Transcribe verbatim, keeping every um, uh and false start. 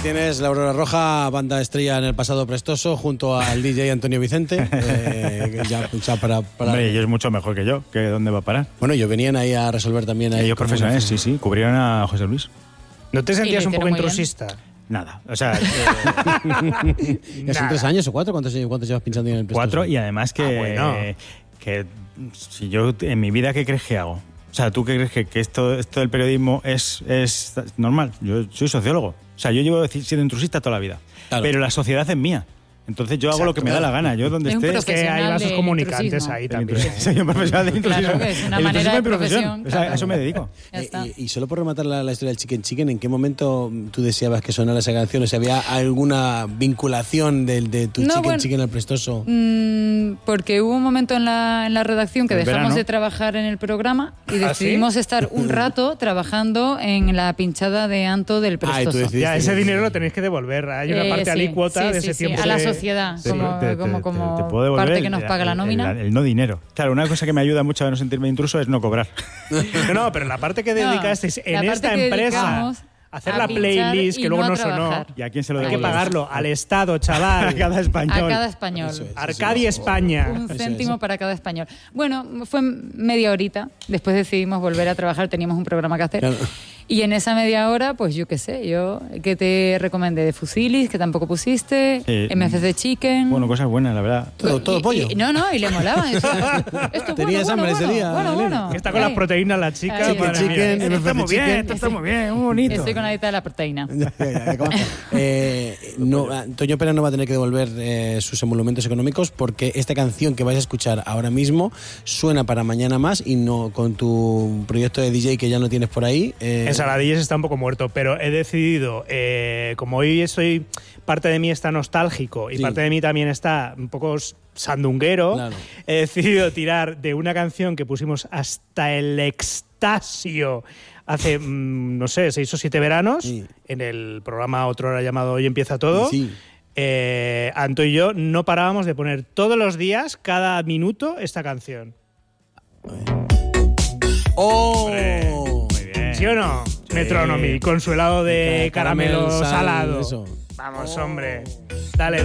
tienes La Aurora Roja, banda estrella en el pasado prestoso, junto al D J Antonio Vicente. Eh, ya, ya para, para... Hombre, ellos mucho mejor que yo, que ¿dónde va a parar? Bueno, ellos venían ahí a resolver también. Ahí ellos profesionales, sí, sí, cubrieron a José Luis. ¿No te sentías un poco intrusista? Nada, o sea... Eh, ¿Ya son tres años o cuatro? ¿Cuántos, cuántos llevas pinchando en el prestoso? Cuatro, y además que... Ah, bueno. que si yo, en mi vida, ¿qué crees que hago? O sea, ¿tú qué crees que, que esto, esto del periodismo es, es normal? Yo soy sociólogo. O sea, yo llevo siendo intrusista toda la vida. Claro. Pero la sociedad es mía. Entonces yo hago Exacto, lo que me da la gana. Yo donde es esté... Es que hay vasos comunicantes ahí también. Soy un profesional de intrusismo. Claro, que es una manera de profesión. profesión. O sea, a eso me dedico. Eh, y, y solo por rematar la, la historia del Chicken Chicken, ¿en qué momento tú deseabas que sonara esa canción? O sea, ¿había alguna vinculación de, de tu no, Chicken bueno, Chicken al prestoso? Mmm, porque hubo un momento en la, en la redacción que el dejamos verano. de trabajar en el programa y decidimos ¿Ah, sí? estar un rato trabajando en la pinchada de Anto del prestoso. Ah, ya, ese dinero lo tenéis que devolver. Hay una parte eh, sí, alícuota sí, de sí, ese sí, tiempo. A la de... sociedad, sí, como, te, te, como, como te, te puedo parte que nos paga el, la nómina. El, el, el no dinero. Claro, una cosa que me ayuda mucho a no sentirme intruso es no cobrar. No, no, pero la parte que dedicasteis no, en esta empresa... Hacer la playlist que luego no, no sonó. ¿Y a quién se lo Hay devuelves? que pagarlo al Estado, chaval. A cada español. A cada español. Eso es, Arcadia, eso es. España. Un céntimo eso es. para cada español. Bueno, fue media horita. Después decidimos volver a trabajar. Teníamos un programa que hacer. Claro. Y en esa media hora, pues yo qué sé, yo que te recomendé de Fusilis, que tampoco pusiste, sí. M F C Chicken. Bueno, cosas buenas, la verdad. Todo, todo y, pollo. Y, no, no, y le molaban. Esto, esto Tenías bueno, hambre bueno, ese día. Bueno, bueno. Que está con hey. las proteínas la chica. Ay, chicken, chicken, esto está muy bien, esto está muy bien, muy bonito. Estoy con la dieta de la proteína. ya, ya, ya, eh, no, Antonio Pérez no va a tener que devolver eh, sus emolumentos económicos porque esta canción que vais a escuchar ahora mismo suena para mañana más y no con tu proyecto de D J que ya no tienes por ahí. Eh... En Saladilles está un poco muerto, pero he decidido, eh, como hoy estoy, parte de mí está nostálgico y sí. parte de mí también está un poco sandunguero, claro. he decidido tirar de una canción que pusimos hasta el extasio hace, mmm, no sé, seis o siete veranos, sí. en el programa Otra Hora llamado Hoy Empieza Todo. Sí. Eh, Anto y yo no parábamos de poner todos los días, cada minuto, esta canción. ¡Oh! Hombre, muy bien. ¿Sí o no? Sí. Metronomy, con su helado de caramelo, caramelo salado. Eso. Vamos, oh. hombre. Dale.